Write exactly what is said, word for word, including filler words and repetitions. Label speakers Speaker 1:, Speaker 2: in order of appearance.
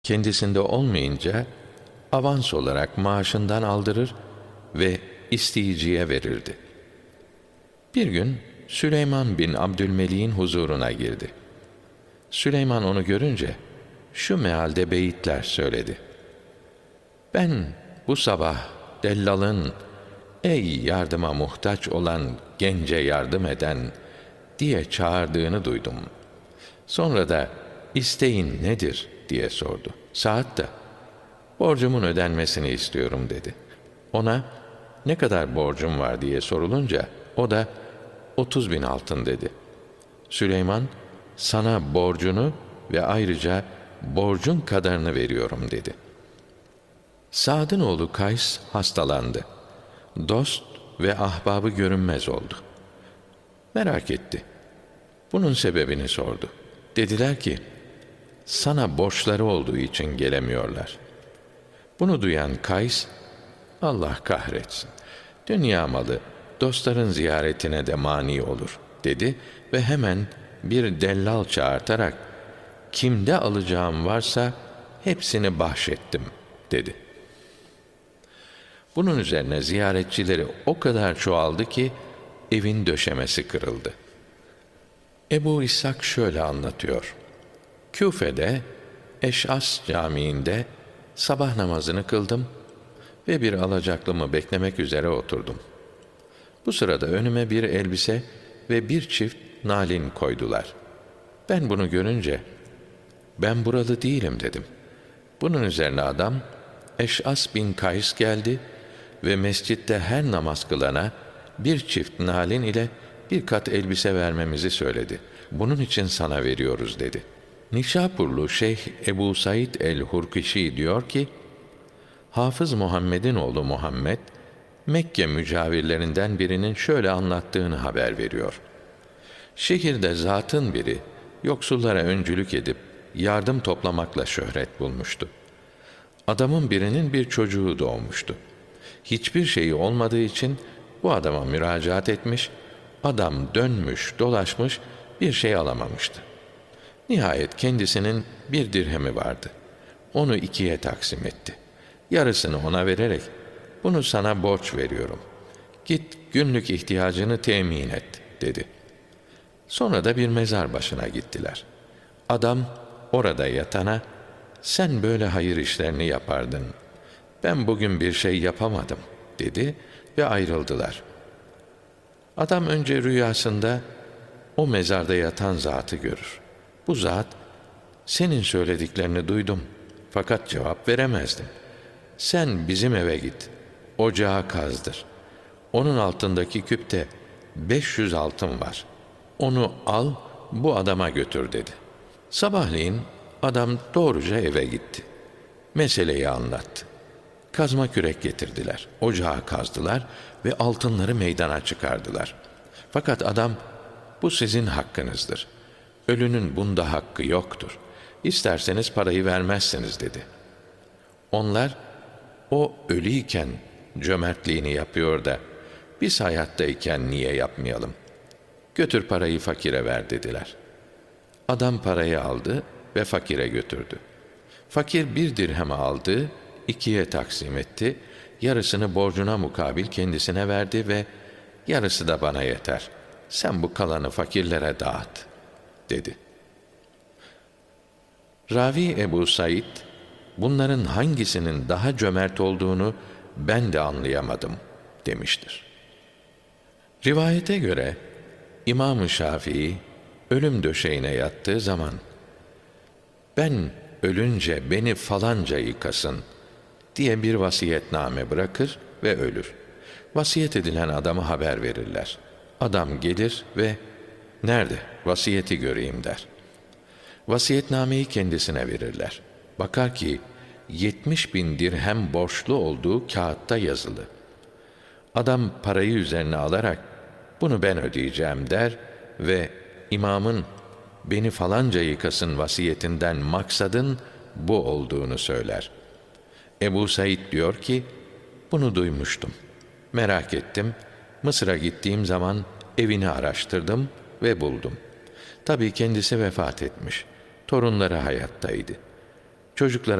Speaker 1: kendisinde olmayınca avans olarak maaşından aldırır ve isteyiciye verirdi. Bir gün Süleyman bin Abdülmelik'in huzuruna girdi. Süleyman onu görünce şu mealde beyitler söyledi. Ben bu sabah dellalın ey yardıma muhtaç olan gence yardım eden diye çağırdığını duydum. Sonra da isteğin nedir diye sordu. Saat de borcumun ödenmesini istiyorum dedi. Ona ne kadar borcum var diye sorulunca o da otuz bin altın dedi. Süleyman sana borcunu ve ayrıca borcun kadarını veriyorum dedi. Sa'd'ın oğlu Kays hastalandı. Dost ve ahbabı görünmez oldu. Merak etti. Bunun sebebini sordu. Dediler ki, sana borçları olduğu için gelemiyorlar. Bunu duyan Kays, Allah kahretsin, dünya malı dostların ziyaretine de mani olur dedi ve hemen bir dellal çağırtarak, kimde alacağım varsa hepsini bahşettim dedi. Bunun üzerine ziyaretçileri o kadar çoğaldı ki evin döşemesi kırıldı. Ebu İshak şöyle anlatıyor. Küfe'de Eş'as Camii'nde sabah namazını kıldım ve bir alacaklımı beklemek üzere oturdum. Bu sırada önüme bir elbise ve bir çift nalin koydular. Ben bunu görünce, ben buralı değilim dedim. Bunun üzerine adam, Eş'as bin Kays geldi ve mescitte her namaz kılana bir çift nalin ile bir kat elbise vermemizi söyledi. Bunun için sana veriyoruz dedi. Nişapurlu Şeyh Ebu Said el-Hurkişi diyor ki, Hafız Muhammed'in oğlu Muhammed, Mekke mücavirlerinden birinin şöyle anlattığını haber veriyor. Şehirde zatın biri, yoksullara öncülük edip yardım toplamakla şöhret bulmuştu. Adamın birinin bir çocuğu doğmuştu. Hiçbir şeyi olmadığı için bu adama müracaat etmiş, adam dönmüş, dolaşmış, bir şey alamamıştı. Nihayet kendisinin bir dirhemi vardı. Onu ikiye taksim etti. Yarısını ona vererek, bunu sana borç veriyorum. Git günlük ihtiyacını temin et, dedi. Sonra da bir mezar başına gittiler. Adam orada yatana, sen böyle hayır işlerini yapardın. Ben bugün bir şey yapamadım, dedi ve ayrıldılar. Adam önce rüyasında o mezarda yatan zatı görür. Bu zat, senin söylediklerini duydum fakat cevap veremezdim. Sen bizim eve git, ocağı kazdır. Onun altındaki küpte beş yüz altın var. Onu al, bu adama götür dedi. Sabahleyin adam doğruca eve gitti. Meseleyi anlattı. Kazma kürek getirdiler, ocağı kazdılar ve altınları meydana çıkardılar. Fakat adam, bu sizin hakkınızdır. Ölünün bunda hakkı yoktur. İsterseniz parayı vermezsiniz dedi. Onlar, o ölüyken cömertliğini yapıyor da, biz hayattayken niye yapmayalım? Götür parayı fakire ver dediler. Adam parayı aldı ve fakire götürdü. Fakir bir dirhemi aldı, ikiye taksim etti, yarısını borcuna mukabil kendisine verdi ve yarısı da bana yeter. Sen bu kalanı fakirlere dağıt, dedi. Ravi Ebu Said, bunların hangisinin daha cömert olduğunu ben de anlayamadım, demiştir. Rivayete göre, İmam-ı Şafii, ölüm döşeğine yattığı zaman, ben ölünce beni falanca yıkasın diye bir vasiyetname bırakır ve ölür. Vasiyet edilen adamı haber verirler. Adam gelir ve nerede vasiyeti göreyim der. Vasiyetnameyi kendisine verirler. Bakar ki yetmiş bin dirhem borçlu olduğu kağıtta yazılı. Adam parayı üzerine alarak bunu ben ödeyeceğim der ve imamın beni falanca yıkasın vasiyetinden maksadın bu olduğunu söyler. Ebu Said diyor ki, bunu duymuştum. Merak ettim. Mısır'a gittiğim zaman evini araştırdım ve buldum. Tabii kendisi vefat etmiş. Torunları hayattaydı. Çocuklara